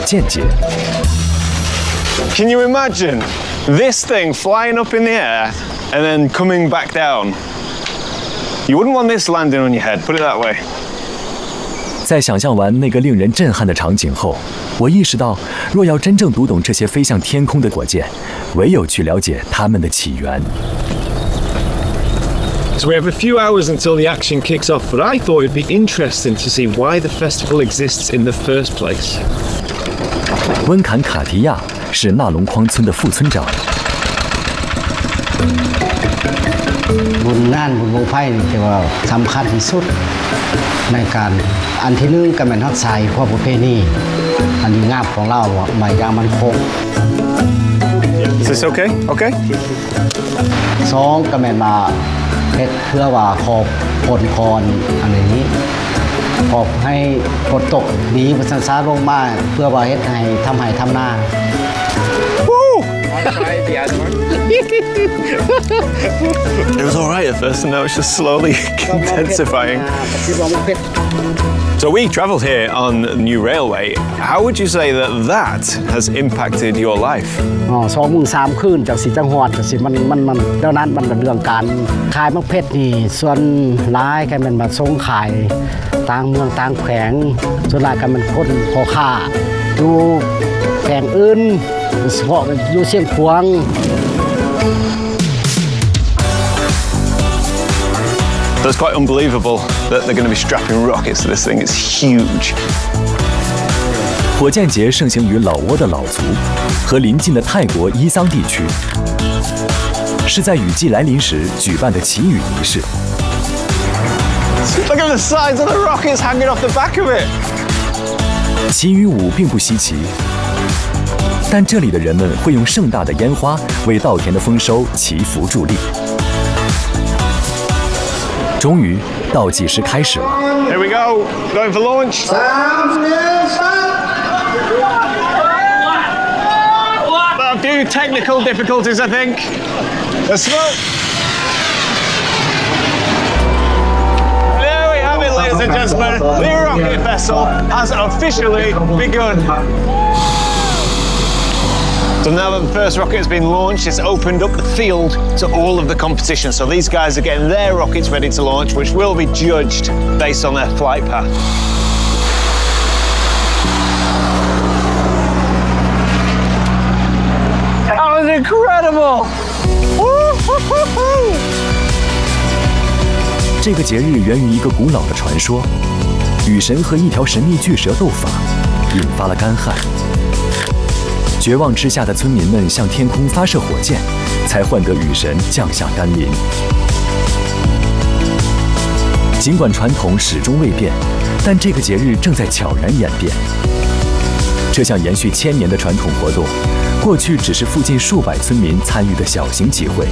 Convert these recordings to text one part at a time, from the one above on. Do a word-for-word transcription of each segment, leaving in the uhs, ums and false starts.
箭节。 Can you imagine this thing flying up in the air and then coming back down? You wouldn't want this landing on your head, put it that way. 在想象完那个令人震撼的场景后，我意识到，若要真正读懂这些飞向天空的火箭，唯有去了解它们的起源。 So we have a few hours until the action kicks off, but I thought it'd be interesting to see why the festival exists in the first place. 温坎卡提亚是纳龙框村的副村长。 บุญงานบุญบั้งไฟนี่ถือว่าสำคัญที่สุดในการอันที่หนึ่งก็เป็นทักษะพวกประเพณีอันนี้งามของเราใบยางมันคง Is this okay? Okay. สองก็เป็นมาเพชรเพื่อว่าขอบผลพรอะไรนี้ขอบให้ฝนตกดีประสันซาลงมาเพื่อว่าเฮ็ดให้ทำให้ทำหน้า It was all right at first, and now it's just slowly intensifying. So we travelled here on the new railway. How would you say that that has impacted your life? อ๋อสองมือสามคืนจากสีจังหวัดจากสีมันมันมันเท่านั้นมันเป็นเรื่องการขายมะเพชรนี่ส่วนร้ายกันมันมาส่งขายต่างเมืองต่างแขวงส่วนรายกันมันคนพอค้าอยู่แขวงอื่นเฉพาะอยู่เชียงขวาง So it's quite unbelievable that they're going to be strapping rockets to this thing. It's huge. 火箭节盛行于老挝的老族和邻近的泰国伊桑地区，是在雨季来临时举办的祈雨仪式。 Look at the sides of the rockets hanging off the back of it. 祈雨舞并不稀奇，但这里的人们会用盛大的烟花为稻田的丰收祈福助力。终于，倒计时开始了。 Here we go, going for launch. A few technical difficulties, I think. The smoke. There we have it, ladies and gentlemen. The rocket vessel has officially begun. So now that the first rocket has been launched, it's opened up the field to all of the competition. So these guys are getting their rockets ready to launch, which will be judged based on their flight path. That was incredible! 这个节日源于一个古老的传说，雨神和一条神秘巨蛇斗法，引发了干旱。 绝望之下的村民们向天空发射火箭，才换得雨神降下甘霖。尽管传统始终未变，但这个节日正在悄然演变。这项延续千年的传统活动，过去只是附近数百村民参与的小型集会，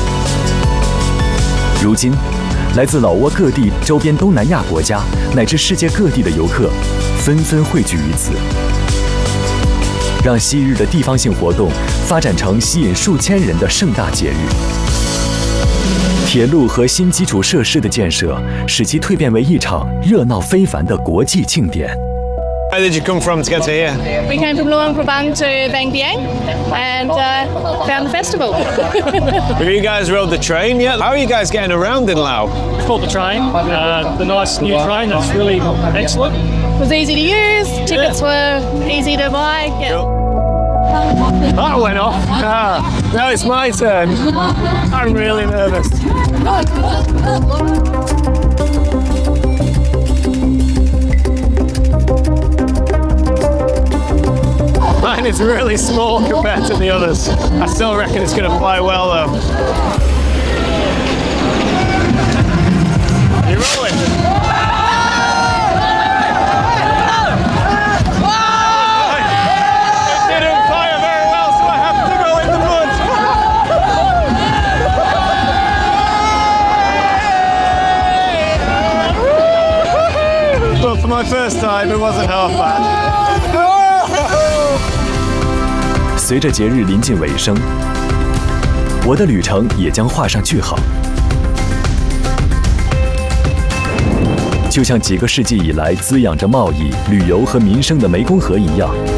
如今，来自老挝各地、周边东南亚国家乃至世界各地的游客，纷纷汇聚于此。 让昔日的地方性活动发展成吸引数千人的盛大节日。铁路和新基础设施的建设，使其蜕变为一场热闹非凡的国际庆典。 Where did you come from to get to here? We came from Luang Prabang to Bang Biang and uh, found the festival. Have you guys rode the train yet? How are you guys getting around in Laos? It's called the train, uh, the nice new train that's really excellent. It was easy to use, tickets were easy to buy. Yeah. That went off. Ah, now it's my turn. I'm really nervous. Mine is really small compared to the others. I still reckon it's going to fly well though. You're rolling. For my first time, it wasn't half bad. 随着节日临近尾声，我的旅程也将画上句号。就像几个世纪以来滋养着贸易、旅游和民生的湄公河一样，